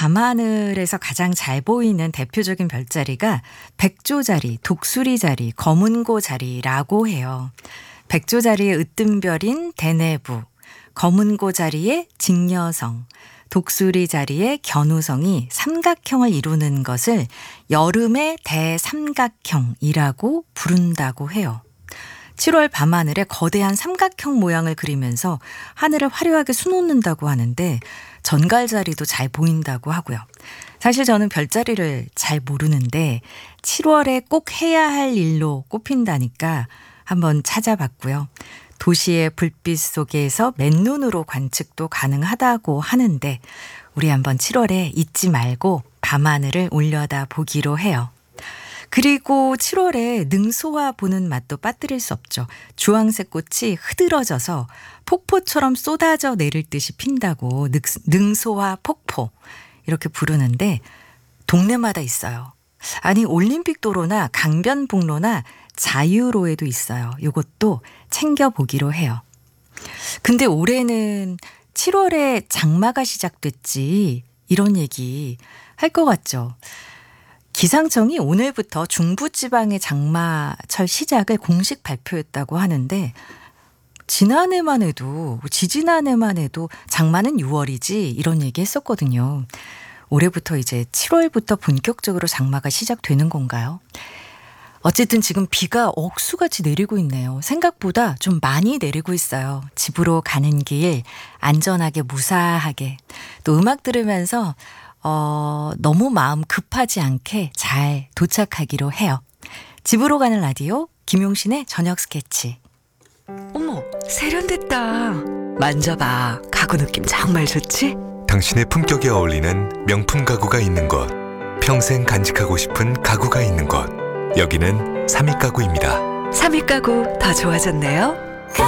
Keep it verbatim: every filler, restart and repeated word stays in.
밤하늘에서 가장 잘 보이는 대표적인 별자리가 백조자리, 독수리자리, 검은고자리라고 해요. 백조자리의 으뜸별인 대내부, 검은고자리의 직녀성, 독수리자리의 견우성이 삼각형을 이루는 것을 여름의 대삼각형이라고 부른다고 해요. 칠월 밤하늘에 거대한 삼각형 모양을 그리면서 하늘을 화려하게 수놓는다고 하는데 전갈자리도 잘 보인다고 하고요. 사실 저는 별자리를 잘 모르는데 칠월에 꼭 해야 할 일로 꼽힌다니까 한번 찾아봤고요. 도시의 불빛 속에서 맨눈으로 관측도 가능하다고 하는데 우리 한번 칠월에 잊지 말고 밤하늘을 올려다 보기로 해요. 그리고 칠월에 능소화 보는 맛도 빠뜨릴 수 없죠. 주황색 꽃이 흐드러져서 폭포처럼 쏟아져 내릴 듯이 핀다고 능소화 폭포 이렇게 부르는데 동네마다 있어요. 아니 올림픽도로나 강변북로나 자유로에도 있어요. 이것도 챙겨보기로 해요. 근데 올해는 칠월에 장마가 시작됐지 이런 얘기 할 것 같죠. 기상청이 오늘부터 중부지방의 장마철 시작을 공식 발표했다고 하는데 지난해만 해도 지지난해만 해도 장마는 유월이지 이런 얘기 했었거든요. 올해부터 이제 칠월부터 본격적으로 장마가 시작되는 건가요? 어쨌든 지금 비가 억수같이 내리고 있네요. 생각보다 좀 많이 내리고 있어요. 집으로 가는 길 안전하게 무사하게 또 음악 들으면서 어, 너무 마음 급하지 않게 잘 도착하기로 해요. 집으로 가는 라디오 김용신의 저녁 스케치. 어머, 세련됐다. 만져봐. 가구 느낌 정말 좋지? 당신의 품격에 어울리는 명품 가구가 있는 곳, 평생 간직하고 싶은 가구가 있는 곳, 여기는 삼익가구입니다. 삼익가구 더 좋아졌네요.